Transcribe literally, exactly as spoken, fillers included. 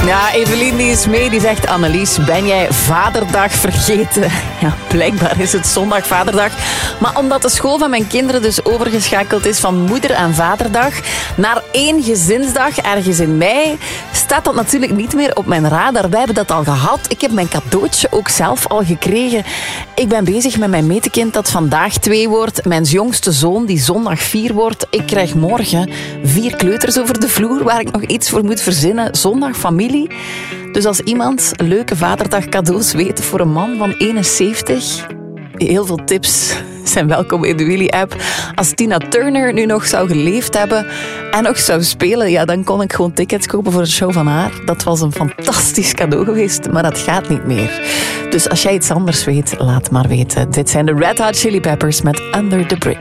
Ja, Evelien die is mee. Die zegt, Annelies, ben jij Vaderdag vergeten? Ja, blijkbaar is het zondag Vaderdag. Maar omdat de school van mijn kinderen dus overgeschakeld is van moeder- en vaderdag naar één gezinsdag ergens in mei, staat dat natuurlijk niet meer op mijn radar. Wij hebben dat al gehad. Ik heb mijn cadeautje ook zelf al gekregen. Ik ben bezig met mijn metekind dat vandaag twee wordt. Mijn jongste zoon die zondag vier wordt. Ik krijg morgen vier kleuters over de vloer waar ik nog iets voor moet verzinnen. Zondag familie. Dus als iemand leuke vaderdag cadeaus weet voor een man van eenenzeventig, heel veel tips zijn welkom in de Willy-app. Als Tina Turner nu nog zou geleefd hebben en nog zou spelen, ja, dan kon ik gewoon tickets kopen voor een show van haar. Dat was een fantastisch cadeau geweest, maar dat gaat niet meer. Dus als jij iets anders weet, laat maar weten. Dit zijn de Red Hot Chili Peppers met Under the Bridge.